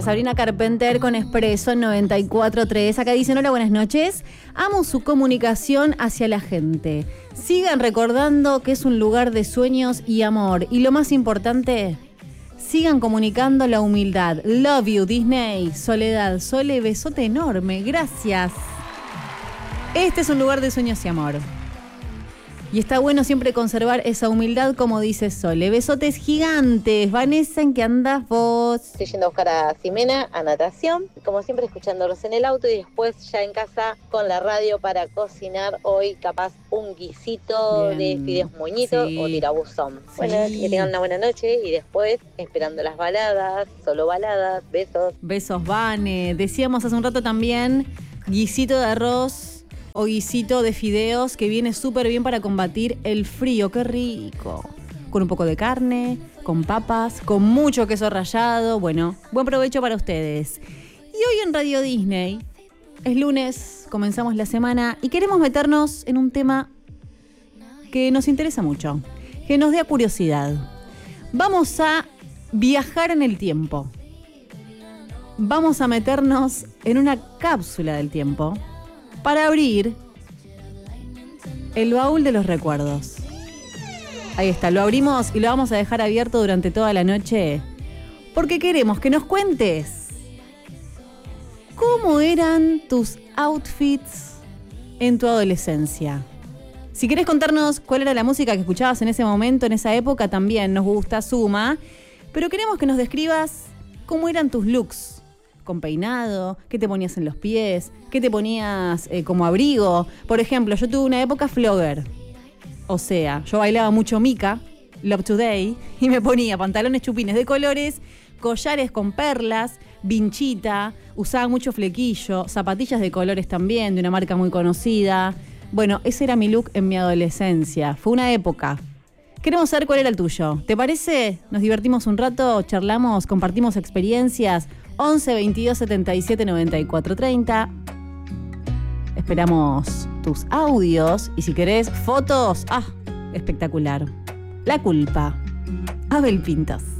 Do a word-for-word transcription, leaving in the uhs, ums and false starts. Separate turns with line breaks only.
Sabrina Carpenter con Expreso noventa y cuatro punto tres. Acá dicen, hola, buenas noches. Amo su comunicación hacia la gente. Sigan recordando que es un lugar de sueños y amor. Y lo más importante, sigan comunicando la humildad. Love you, Disney. Soledad, Sole, besote enorme. Gracias. Este es un lugar de sueños y amor. Y está bueno siempre conservar esa humildad, como dice Sole. Besotes gigantes. Vanessa, ¿en qué andás vos?
Estoy yendo a buscar a Ximena a natación, como siempre escuchándolos en el auto y después ya en casa con la radio para cocinar hoy capaz un guisito Bien. de fideos moñitos sí. o tirabuzón. Sí. Bueno, que tengan una buena noche y después esperando las baladas, solo baladas, besos.
Besos, Vane. Decíamos hace un rato también guisito de arroz o guisito de fideos que viene súper bien para combatir el frío. ¡Qué rico! Con un poco de carne, con papas, con mucho queso rallado. Bueno, buen provecho para ustedes. Y hoy en Radio Disney, es lunes, comenzamos la semana y queremos meternos en un tema que nos interesa mucho, que nos dé curiosidad. Vamos a viajar en el tiempo. Vamos a meternos en una cápsula del tiempo para abrir el baúl de los recuerdos. Ahí está, lo abrimos y lo vamos a dejar abierto durante toda la noche porque queremos que nos cuentes cómo eran tus outfits en tu adolescencia. Si querés contarnos cuál era la música que escuchabas en ese momento, en esa época, también nos gusta, suma, pero queremos que nos describas cómo eran tus looks. Con peinado, qué te ponías en los pies, qué te ponías eh, como abrigo. Por ejemplo, yo tuve una época flogger. O sea, yo bailaba mucho Mika, Love Today, y me ponía pantalones chupines de colores, collares con perlas, vinchita, usaba mucho flequillo, zapatillas de colores también, de una marca muy conocida. Bueno, ese era mi look en mi adolescencia. Fue una época. Queremos saber cuál era el tuyo. ¿Te parece? Nos divertimos un rato, charlamos, compartimos experiencias. once veintidós setenta y siete noventa y cuatro treinta. Esperamos tus audios y si querés fotos, ¡ah! Espectacular. La culpa. Abel Pintos.